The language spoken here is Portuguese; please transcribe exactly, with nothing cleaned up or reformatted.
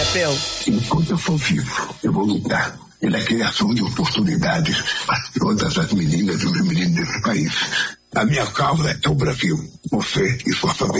europeu. Enquanto eu for vivo, eu vou lutar pela criação de oportunidades para todas as meninas e os meninos desse país. A minha causa é o Brasil. Você e sua família.